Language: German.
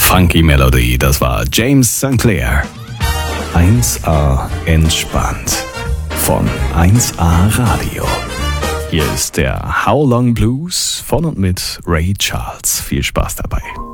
funky Melodie, das war James Sinclair. 1A entspannt von 1A Radio. Hier ist der How Long Blues von und mit Ray Charles. Viel Spaß dabei.